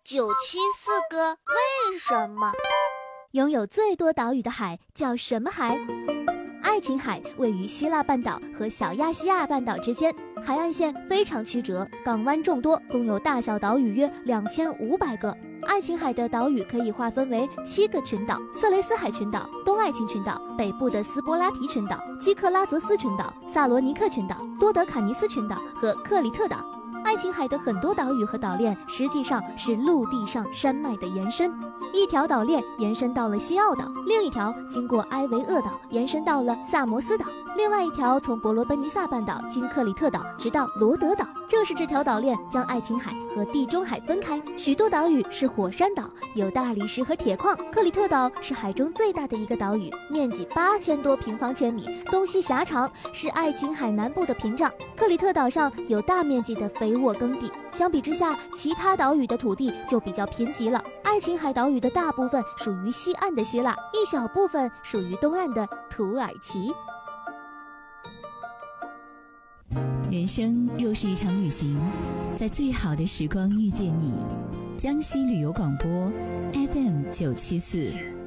974个为什么。 拥有最多岛屿的海叫什么海？爱琴海位于希腊半岛和小亚细亚半岛之间，海岸线非常曲折，港湾众多，共有大小岛屿约2500个。爱琴海的岛屿可以划分为7个群岛：色雷斯海群岛、东爱琴群岛、北部的斯波拉提群岛、基克拉泽斯群岛、萨罗尼克群岛、多德卡尼斯群岛和克里特岛。爱琴海的很多岛屿和岛链实际上是陆地上山脉的延伸，一条岛链延伸到了西奥岛，另一条经过埃维厄岛延伸到了萨摩斯岛，另外一条从伯罗奔尼撒半岛经克里特岛直到罗德岛。正是这条岛链将爱琴海和地中海分开。许多岛屿是火山岛，有大理石和铁矿。克里特岛是海中最大的一个岛屿，面积8000多平方千米，东西狭长，是爱琴海南部的屏障。克里特岛上有大面积的肥沃耕地，相比之下，其他岛屿的土地就比较贫瘠了。爱琴海岛屿的大部分属于西岸的希腊，一小部分属于东岸的土耳其。 人生若是一场旅行，在最好的时光遇见你。江西旅游广播 FM 974。